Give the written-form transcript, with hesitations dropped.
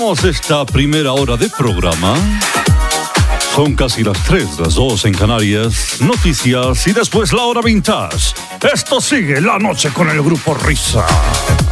Comenzamos esta primera hora de programa. Son casi las 3, las 2 en Canarias. Noticias y después la hora vintage. Esto sigue la noche con el Grupo Risa.